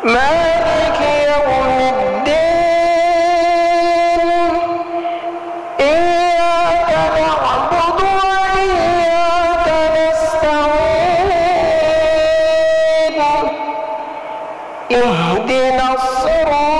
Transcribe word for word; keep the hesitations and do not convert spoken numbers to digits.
مالك يوم الدين إياك نعبد وإياك نستعين اهدنا الصراط